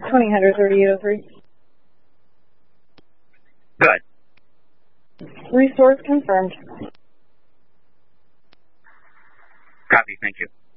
20 Hunter 3803. Good. Resource confirmed. Copy. Thank you.